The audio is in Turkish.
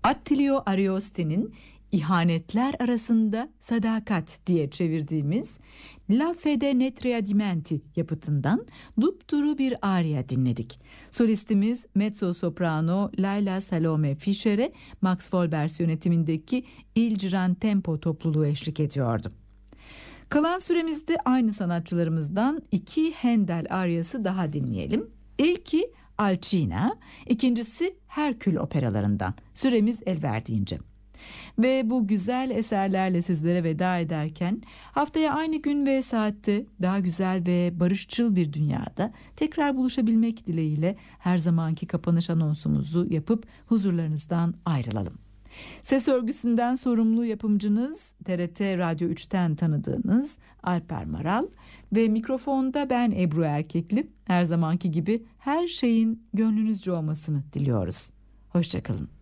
Attilio Ariosto'nun İhanetler Arasında Sadakat diye çevirdiğimiz La Fede ne Tradimenti yapıtından dupduru bir aria dinledik. Solistimiz mezzo soprano Layla Salome Fischer'e Max Wolbers yönetimindeki Il Gran Tempo topluluğu eşlik ediyordu. Kalan süremizde aynı sanatçılarımızdan 2 Handel aryası daha dinleyelim. İlki Alcina, ikincisi Herkül operalarından. Süremiz el verdiğince. Ve bu güzel eserlerle sizlere veda ederken haftaya aynı gün ve saatte daha güzel ve barışçıl bir dünyada tekrar buluşabilmek dileğiyle her zamanki kapanış anonsumuzu yapıp huzurlarınızdan ayrılalım. Ses örgüsünden sorumlu yapımcınız TRT Radyo 3'ten tanıdığınız Alper Maral ve mikrofonda ben Ebru Erkekli. Her zamanki gibi her şeyin gönlünüzce olmasını diliyoruz. Hoşça kalın.